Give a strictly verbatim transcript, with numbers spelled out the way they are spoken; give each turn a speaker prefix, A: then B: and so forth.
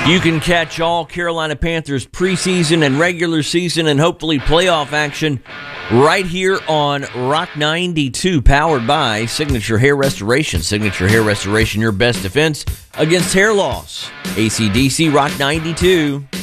A: You can catch all Carolina Panthers preseason and regular season and hopefully playoff action right here on Rock ninety-two, powered by Signature Hair Restoration. Signature Hair Restoration, your best defense against hair loss. A C D C Rock ninety-two.